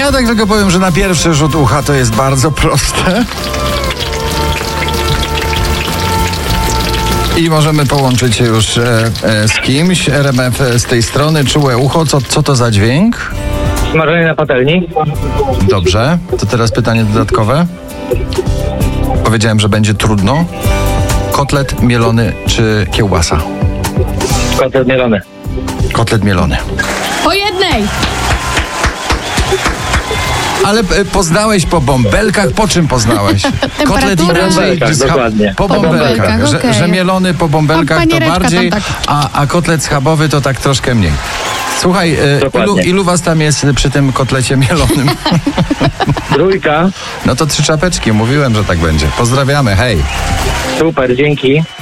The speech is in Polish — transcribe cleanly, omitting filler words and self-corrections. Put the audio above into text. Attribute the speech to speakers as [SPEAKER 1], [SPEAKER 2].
[SPEAKER 1] Ja tak tylko powiem, że na pierwszy rzut ucha to jest bardzo proste. I możemy połączyć się już z kimś. RMF z tej strony, czułe ucho. Co to za dźwięk?
[SPEAKER 2] Smażenie na patelni.
[SPEAKER 1] Dobrze. To teraz pytanie dodatkowe. Powiedziałem, że będzie trudno. Kotlet mielony czy kiełbasa?
[SPEAKER 2] Kotlet mielony.
[SPEAKER 1] Kotlet mielony.
[SPEAKER 3] Po jednej!
[SPEAKER 1] Ale poznałeś po bąbelkach? Po czym poznałeś? Kotlet inaczej.
[SPEAKER 2] Dokładnie.
[SPEAKER 1] Po
[SPEAKER 3] bąbelkach,
[SPEAKER 1] bąbelkach.
[SPEAKER 3] okej.
[SPEAKER 1] Że mielony po bąbelkach to
[SPEAKER 3] paniereczka
[SPEAKER 1] bardziej,
[SPEAKER 3] tam
[SPEAKER 1] a kotlet schabowy to tak troszkę mniej. Słuchaj, ilu was tam jest przy tym kotlecie mielonym?
[SPEAKER 2] 3.
[SPEAKER 1] No to 3 czapeczki. Mówiłem, że tak będzie. Pozdrawiamy. Hej.
[SPEAKER 2] Super, dzięki.